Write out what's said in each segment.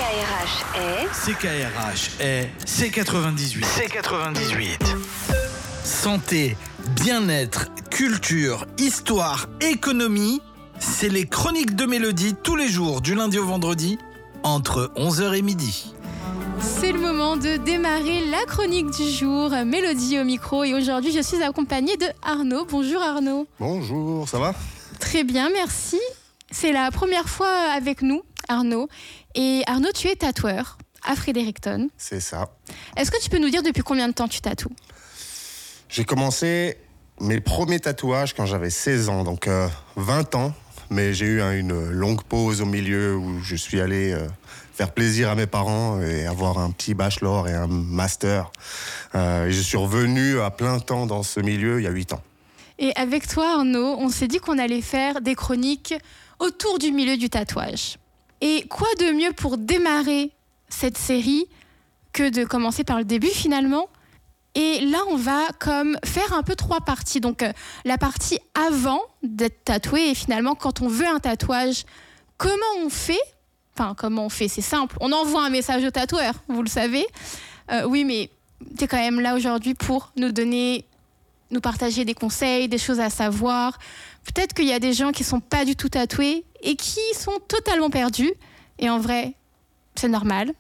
CKRH est C98. C98. Santé, bien-être, culture, histoire, économie, c'est les chroniques de Mélodie tous les jours du lundi au vendredi entre 11h et midi. C'est le moment de démarrer la chronique du jour, Mélodie au micro, et aujourd'hui je suis accompagnée de Arnaud. Bonjour Arnaud. Bonjour, ça va ? Très bien, merci. C'est la première fois avec nous, Arnaud. Et Arnaud, tu es tatoueur à Fredericton. C'est ça. Est-ce que tu peux nous dire depuis combien de temps tu tatoues ? J'ai commencé mes premiers tatouages quand j'avais 16 ans, donc 20 ans. Mais j'ai eu une longue pause au milieu où je suis allé faire plaisir à mes parents et avoir un petit bachelor et un master. Et je suis revenu à plein temps dans ce milieu il y a 8 ans. Et avec toi, Arnaud, on s'est dit qu'on allait faire des chroniques autour du milieu du tatouage. Et quoi de mieux pour démarrer cette série que de commencer par le début finalement ? Et là, on va comme faire un peu 3 parties. Donc, la partie avant d'être tatoué et finalement, quand on veut un tatouage, comment on fait ? Enfin, comment on fait ? C'est simple. On envoie un message au tatoueur, vous le savez. Oui, mais tu es quand même là aujourd'hui pour nous partager des conseils, des choses à savoir. Peut-être qu'il y a des gens qui ne sont pas du tout tatoués et qui sont totalement perdus. Et en vrai, c'est normal.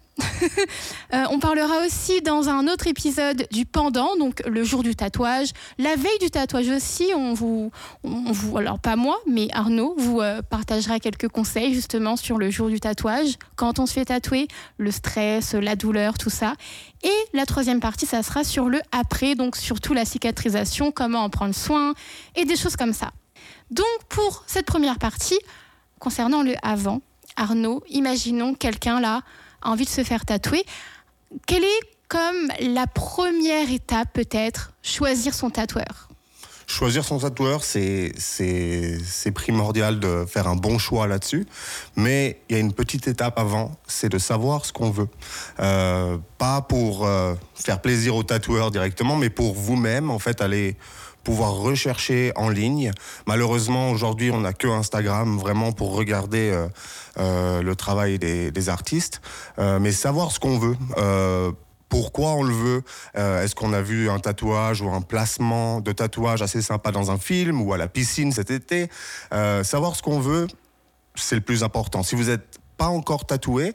On parlera aussi dans un autre épisode du pendant, donc le jour du tatouage, la veille du tatouage aussi. On vous, alors pas moi, mais Arnaud vous partagera quelques conseils justement sur le jour du tatouage, quand on se fait tatouer, le stress, la douleur, tout ça. Et la 3e partie, ça sera sur le après, donc surtout la cicatrisation, comment en prendre soin et des choses comme ça. Donc pour cette première partie, concernant le avant, Arnaud, imaginons quelqu'un là a envie de se faire tatouer. Quelle est comme la première étape peut-être, choisir son tatoueur ? Choisir son tatoueur, c'est primordial de faire un bon choix là-dessus. Mais il y a une petite étape avant, c'est de savoir ce qu'on veut. Pas pour faire plaisir au tatoueur directement, mais pour vous-même, en fait, aller pouvoir rechercher en ligne. Malheureusement, aujourd'hui, on n'a que Instagram vraiment pour regarder le travail des artistes. Mais savoir ce qu'on veut. Pourquoi on le veut ? Est-ce qu'on a vu un tatouage ou un placement de tatouage assez sympa dans un film ou à la piscine cet été ? Savoir ce qu'on veut, c'est le plus important. Si vous n'êtes pas encore tatoué,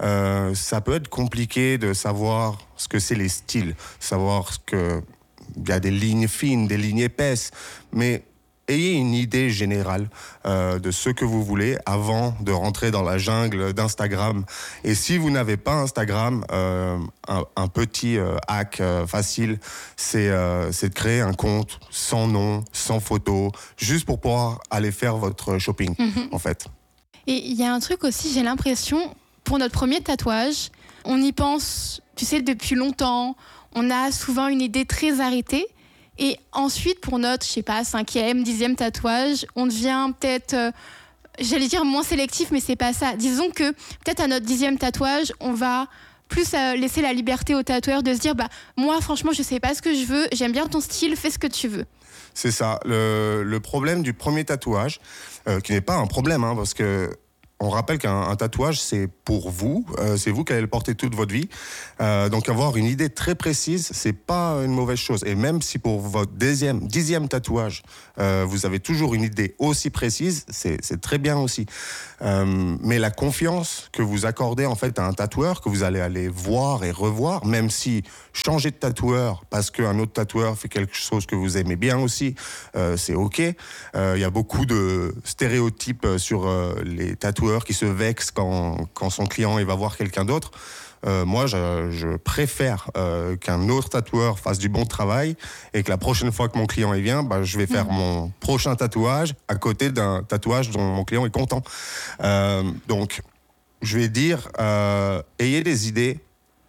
ça peut être compliqué de savoir ce que c'est les styles, savoir ce que... Il y a des lignes fines, des lignes épaisses, mais ayez une idée générale de ce que vous voulez avant de rentrer dans la jungle d'Instagram. Et si vous n'avez pas Instagram, un petit hack facile, c'est de créer un compte sans nom, sans photo, juste pour pouvoir aller faire votre shopping, en fait. Et il y a un truc aussi, j'ai l'impression, pour notre premier tatouage, on y pense, tu sais, depuis longtemps. On a souvent une idée très arrêtée. Et ensuite, pour notre, 5e, 10e tatouage, on devient peut-être, j'allais dire moins sélectif, mais c'est pas ça. Disons que peut-être à notre 10e tatouage, on va plus laisser la liberté au tatoueur de se dire, moi, franchement, je sais pas ce que je veux, j'aime bien ton style, fais ce que tu veux. C'est ça. Le problème du premier tatouage, qui n'est pas un problème, parce que on rappelle qu'un tatouage, c'est pour vous. C'est vous qui allez le porter toute votre vie. Donc, avoir une idée très précise, c'est pas une mauvaise chose. Et même si pour votre 10e tatouage, vous avez toujours une idée aussi précise, c'est très bien aussi. Mais la confiance que vous accordez en fait à un tatoueur, que vous allez aller voir et revoir, même si changer de tatoueur parce qu'un autre tatoueur fait quelque chose que vous aimez bien aussi, c'est OK. Il y a beaucoup de stéréotypes sur les tatoueurs qui se vexent quand son client il va voir quelqu'un d'autre. Moi, je préfère qu'un autre tatoueur fasse du bon travail et que la prochaine fois que mon client il vient, je vais faire mon prochain tatouage à côté d'un tatouage dont mon client est content. Donc, je vais dire, ayez des idées,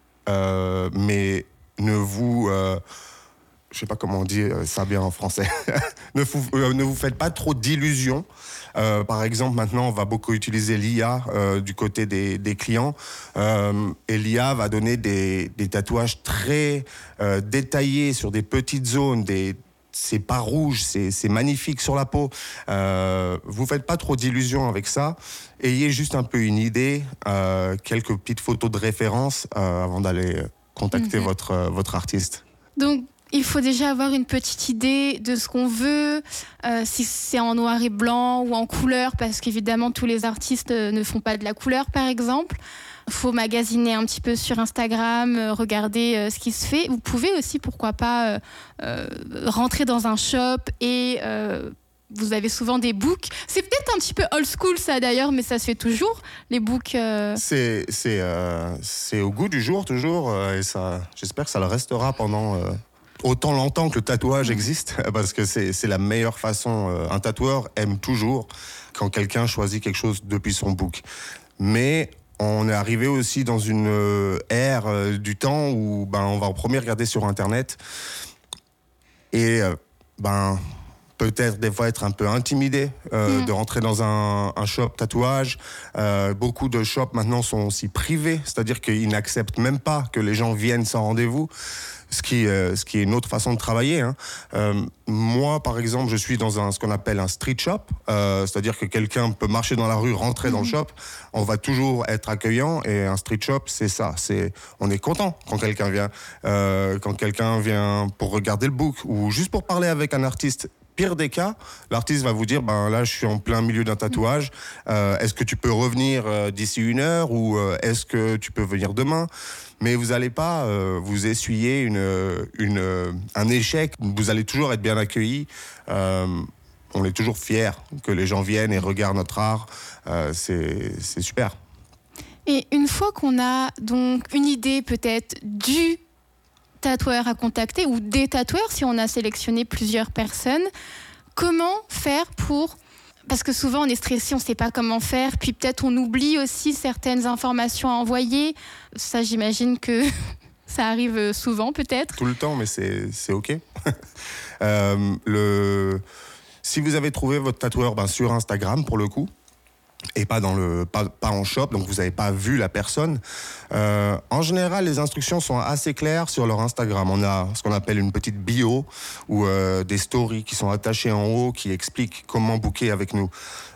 mais ne vous... je sais pas comment on dit ça bien en français. ne vous faites pas trop d'illusions. Par exemple, maintenant, on va beaucoup utiliser l'IA du côté des clients. Et l'IA va donner des tatouages très détaillés sur des petites zones, des c'est pas rouge, c'est magnifique sur la peau. Vous faites pas trop d'illusions avec ça. Ayez juste un peu une idée, quelques petites photos de référence avant d'aller contacter votre artiste. Donc, il faut déjà avoir une petite idée de ce qu'on veut, si c'est en noir et blanc ou en couleur, parce qu'évidemment, tous les artistes ne font pas de la couleur, par exemple. Il faut magasiner un petit peu sur Instagram, regarder ce qui se fait. Vous pouvez aussi, pourquoi pas, rentrer dans un shop et vous avez souvent des books. C'est peut-être un petit peu old school ça d'ailleurs, mais ça se fait toujours, les books. C'est au goût du jour toujours, et ça, j'espère que ça le restera pendant autant longtemps que le tatouage existe, parce que c'est la meilleure façon. Un tatoueur aime toujours quand quelqu'un choisit quelque chose depuis son book. Mais on est arrivé aussi dans une ère du temps où on va en premier regarder sur Internet et peut-être des fois être un peu intimidé de rentrer dans un shop tatouage. Beaucoup de shops maintenant sont aussi privés, c'est-à-dire qu'ils n'acceptent même pas que les gens viennent sans rendez-vous. Ce qui est une autre façon de travailler. Moi, par exemple, je suis dans ce qu'on appelle un street shop, c'est-à-dire que quelqu'un peut marcher dans la rue, rentrer dans le shop. On va toujours être accueillant, et un street shop, c'est ça. On est content quand quelqu'un vient pour regarder le book ou juste pour parler avec un artiste. Pire des cas, l'artiste va vous dire là je suis en plein milieu d'un tatouage, est-ce que tu peux revenir d'ici 1 heure, ou est-ce que tu peux venir demain? Mais vous n'allez pas vous essuyer un échec. Vous allez toujours être bien accueilli. On est toujours fiers que les gens viennent et regardent notre art. C'est super. Et une fois qu'on a donc une idée peut-être du tatoueur à contacter, ou des tatoueurs si on a sélectionné plusieurs personnes, comment faire pour... Parce que souvent on est stressé, on ne sait pas comment faire, puis peut-être on oublie aussi certaines informations à envoyer. Ça, j'imagine que ça arrive souvent peut-être. Tout le temps, mais c'est OK. Si vous avez trouvé votre tatoueur sur Instagram pour le coup, et pas en shop, donc vous n'avez pas vu la personne. En général, les instructions sont assez claires sur leur Instagram. On a ce qu'on appelle une petite bio ou des stories qui sont attachées en haut qui expliquent comment booker avec nous.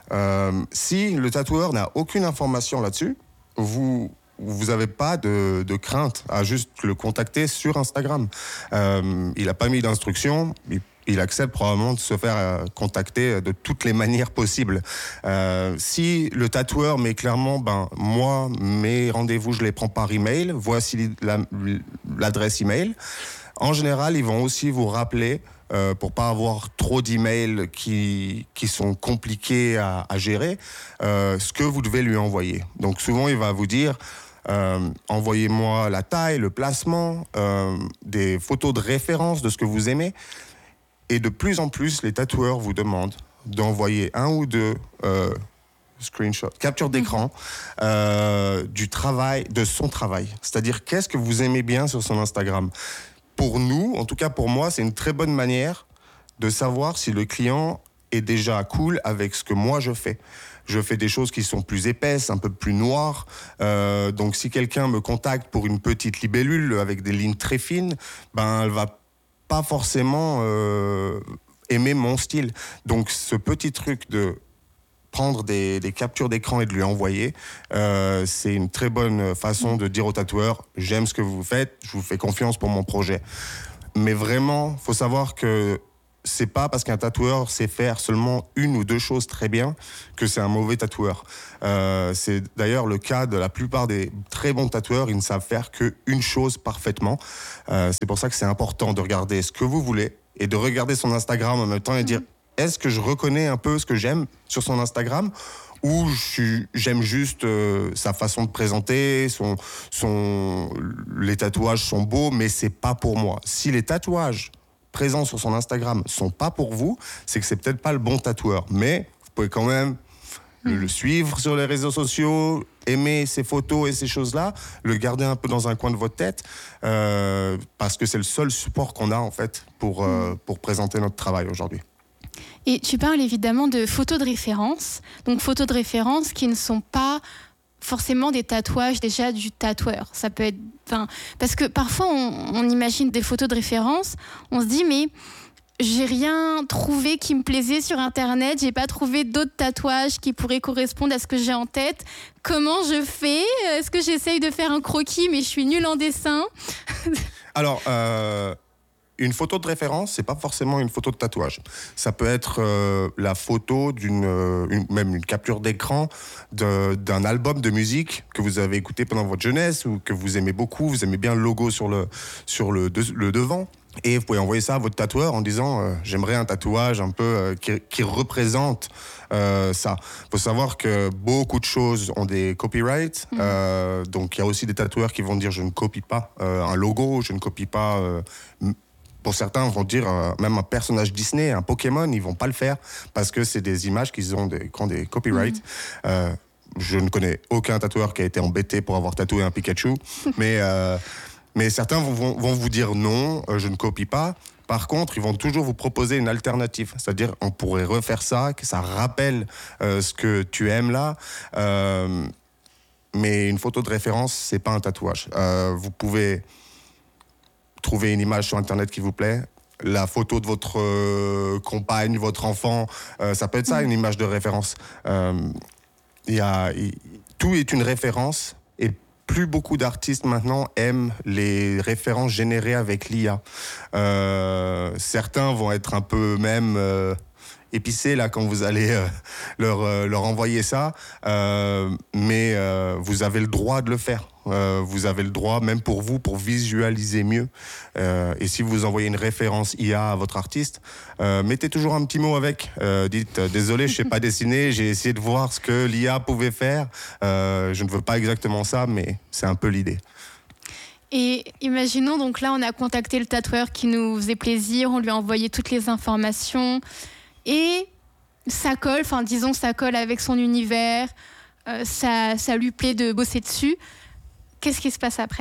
Si le tatoueur n'a aucune information là-dessus, vous n'avez pas de crainte à juste le contacter sur Instagram. Il n'a pas mis d'instructions. Il accepte probablement de se faire contacter de toutes les manières possibles. Si le tatoueur met clairement, moi, mes rendez-vous, je les prends par email, voici l'adresse email. En général, ils vont aussi vous rappeler pour pas avoir trop d'emails qui sont compliqués à gérer, ce que vous devez lui envoyer. Donc souvent, il va vous dire... envoyez-moi la taille, le placement, des photos de référence de ce que vous aimez. Et de plus en plus, les tatoueurs vous demandent d'envoyer 1 ou 2 screenshots, capture d'écran du travail, de son travail. C'est-à-dire, qu'est-ce que vous aimez bien sur son Instagram? Pour nous, en tout cas pour moi, c'est une très bonne manière de savoir si le client est déjà cool avec ce que moi je fais. Je fais des choses qui sont plus épaisses, un peu plus noires. Donc si quelqu'un me contacte pour une petite libellule avec des lignes très fines, elle va pas forcément aimer mon style. Donc ce petit truc de prendre des captures d'écran et de lui envoyer, c'est une très bonne façon de dire au tatoueur « J'aime ce que vous faites, je vous fais confiance pour mon projet ». Mais vraiment, faut savoir que c'est pas parce qu'un tatoueur sait faire seulement 1 ou 2 choses très bien que c'est un mauvais tatoueur. C'est d'ailleurs le cas de la plupart des très bons tatoueurs, ils ne savent faire qu'1 chose parfaitement. C'est pour ça que c'est important de regarder ce que vous voulez et de regarder son Instagram en même temps et dire est-ce que je reconnais un peu ce que j'aime sur son Instagram, ou j'aime juste sa façon de présenter, les tatouages sont beaux, mais c'est pas pour moi. Si les tatouages présents sur son Instagram sont pas pour vous, c'est que c'est peut-être pas le bon tatoueur. Mais vous pouvez quand même le suivre sur les réseaux sociaux, aimer ses photos et ces choses-là, le garder un peu dans un coin de votre tête, parce que c'est le seul support qu'on a en fait pour présenter notre travail aujourd'hui. Et tu parles évidemment de photos de référence, donc photos de référence qui ne sont pas forcément des tatouages déjà du tatoueur. Ça peut être, parce que parfois on imagine des photos de référence, on se dit mais j'ai rien trouvé qui me plaisait sur Internet. J'ai pas trouvé d'autres tatouages qui pourraient correspondre à ce que j'ai en tête. Comment je fais ? Est-ce que j'essaye de faire un croquis, mais je suis nulle en dessin ? Alors, une photo de référence, c'est pas forcément une photo de tatouage. Ça peut être la photo même une capture d'écran d'un album de musique que vous avez écouté pendant votre jeunesse ou que vous aimez beaucoup. Vous aimez bien le logo sur le devant. Et vous pouvez envoyer ça à votre tatoueur en disant j'aimerais un tatouage un peu qui représente ça. Il faut savoir que beaucoup de choses ont des copyrights. Donc il y a aussi des tatoueurs qui vont dire je ne copie pas un logo, je ne copie pas... Pour certains, vont dire même un personnage Disney, un Pokémon, ils vont pas le faire parce que c'est des images qui ont des copyrights. Je ne connais aucun tatoueur qui a été embêté pour avoir tatoué un Pikachu, mais certains vont vous dire non, je ne copie pas. Par contre, ils vont toujours vous proposer une alternative. C'est-à-dire, on pourrait refaire ça, que ça rappelle ce que tu aimes là. Mais une photo de référence, c'est pas un tatouage. Vous pouvez trouver une image sur Internet qui vous plaît. La photo de votre compagne, votre enfant, ça peut être ça, une image de référence. Tout est une référence et plus beaucoup d'artistes maintenant aiment les références générées avec l'IA. Certains vont être un peu même épicés là quand vous allez leur envoyer ça, mais vous avez le droit de le faire. Vous avez le droit, même pour vous, pour visualiser mieux. Et si vous envoyez une référence IA à votre artiste, mettez toujours un petit mot avec. Dites désolé, je sais pas dessiner, j'ai essayé de voir ce que l'IA pouvait faire. Je ne veux pas exactement ça, mais c'est un peu l'idée. Et imaginons, donc là, on a contacté le tatoueur qui nous faisait plaisir, on lui a envoyé toutes les informations et ça colle, ça colle avec son univers, ça lui plaît de bosser dessus. Qu'est-ce qui se passe après ?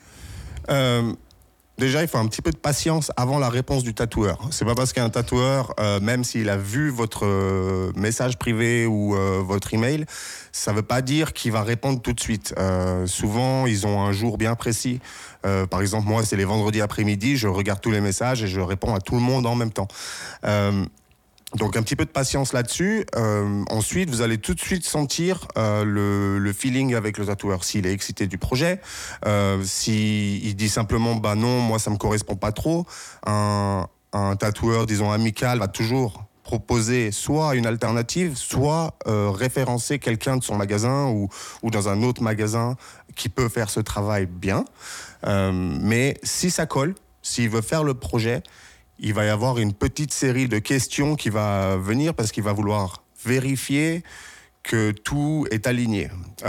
Déjà, il faut un petit peu de patience avant la réponse du tatoueur. C'est pas parce qu'un tatoueur, même s'il a vu votre message privé ou votre email, ça veut pas dire qu'il va répondre tout de suite. Souvent, ils ont un jour bien précis. Par exemple, moi, c'est les vendredis après-midi, je regarde tous les messages et je réponds à tout le monde en même temps. Donc un petit peu de patience là-dessus. Ensuite, vous allez tout de suite sentir le feeling avec le tatoueur. S'il est excité du projet, s'il dit simplement « non, moi ça me correspond pas trop », un tatoueur, disons amical, va toujours proposer soit une alternative, soit référencer quelqu'un de son magasin ou dans un autre magasin qui peut faire ce travail bien. Mais si ça colle, s'il veut faire le projet, il va y avoir une petite série de questions qui va venir parce qu'il va vouloir vérifier que tout est aligné.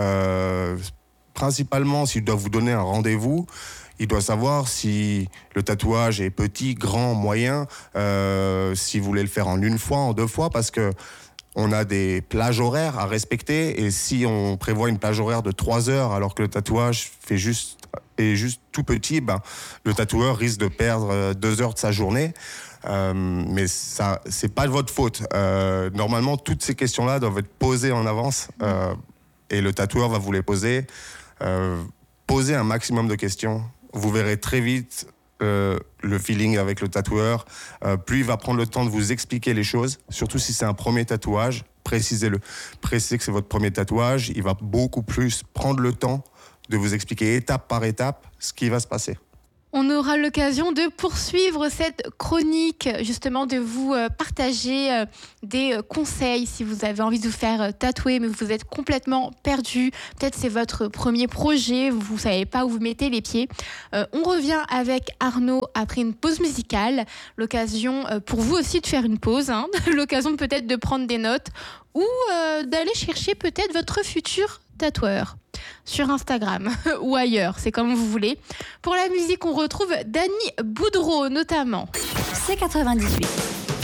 Principalement, s'il doit vous donner un rendez-vous, il doit savoir si le tatouage est petit, grand, moyen, si vous voulez le faire en une fois, en 2 fois, parce que on a des plages horaires à respecter et si on prévoit une plage horaire de 3 heures alors que le tatouage est juste tout petit, le tatoueur risque de perdre 2 heures de sa journée. Mais ça, c'est pas de votre faute. Normalement, toutes ces questions-là doivent être posées en avance et le tatoueur va vous les poser. Posez un maximum de questions. Vous verrez très vite le feeling avec le tatoueur. Plus il va prendre le temps de vous expliquer les choses, surtout si c'est un premier tatouage, précisez-le. Précisez que c'est votre premier tatouage. Il va beaucoup plus prendre le temps de vous expliquer étape par étape ce qui va se passer. On aura l'occasion de poursuivre cette chronique, justement de vous partager des conseils si vous avez envie de vous faire tatouer, mais vous êtes complètement perdu. Peut-être c'est votre premier projet, vous ne savez pas où vous mettez les pieds. On revient avec Arnaud après une pause musicale. L'occasion pour vous aussi de faire une pause, l'occasion peut-être de prendre des notes ou d'aller chercher peut-être votre futur tatoueur sur Instagram ou ailleurs, c'est comme vous voulez. Pour la musique, on retrouve Dany Boudreau notamment. C98.